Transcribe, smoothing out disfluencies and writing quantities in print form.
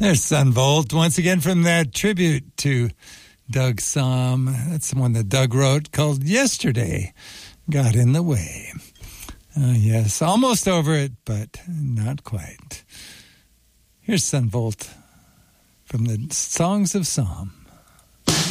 There's Sunvolt once again from that tribute to Doug Sahm. That's the one that Doug wrote called Yesterday Got in the Way. Yes, almost over it, but not quite. Here's Sunvolt from the Songs of Sahm.